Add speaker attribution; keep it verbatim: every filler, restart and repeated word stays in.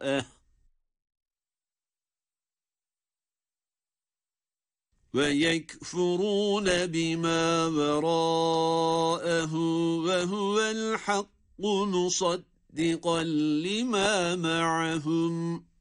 Speaker 1: وراءه ويكفرون بما وراءه وهو الحق مصدقا لما معهم